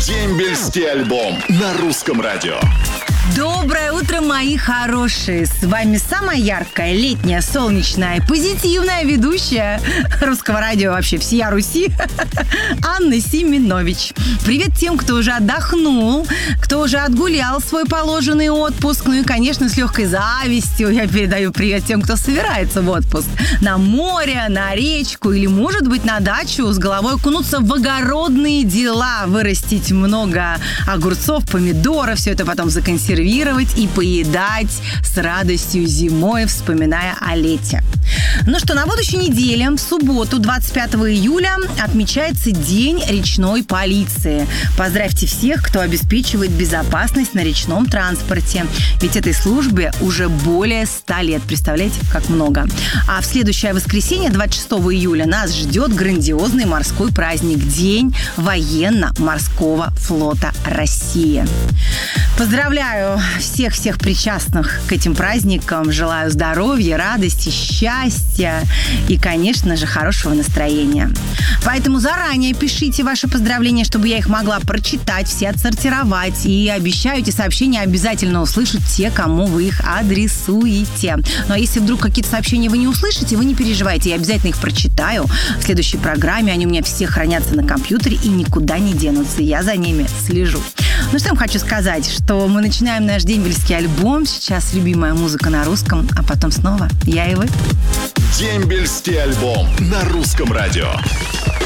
Дембельский альбом на русском радио. Доброе утро, мои хорошие! С вами самая яркая, летняя, солнечная, позитивная ведущая русского радио вообще всея Руси Анна Семенович. Привет тем, кто уже отдохнул, кто уже отгулял свой положенный отпуск. Ну и, конечно, с легкой завистью я передаю привет тем, кто собирается в отпуск. На море, на речку или, может быть, на дачу с головой окунуться в огородные дела, вырастить много огурцов, помидоров, все это потом законсервировать и поедать с радостью зимой, вспоминая о лете. Ну что, на будущей неделе, в субботу, 25 июля, отмечается День речной полиции. Поздравьте всех, кто обеспечивает безопасность на речном транспорте. Ведь этой службе уже более 100 лет. Представляете, как много. А в следующее воскресенье, 26 июля, нас ждет грандиозный морской праздник – День военно-морского флота России. Поздравляю всех причастных к этим праздникам. Желаю здоровья, радости, счастья и, конечно же, хорошего настроения. Поэтому заранее пишите ваши поздравления, чтобы я их могла прочитать, все отсортировать. И обещаю, эти сообщения обязательно услышат те, кому вы их адресуете. Ну а если вдруг какие-то сообщения вы не услышите, вы не переживайте. Я обязательно их прочитаю в следующей программе. Они у меня все хранятся на компьютере и никуда не денутся. Я за ними слежу. Ну что я вам хочу сказать, что мы начинаем наш дембельский альбом. Сейчас любимая музыка на русском, а потом снова я и вы. Дембельский альбом на русском радио.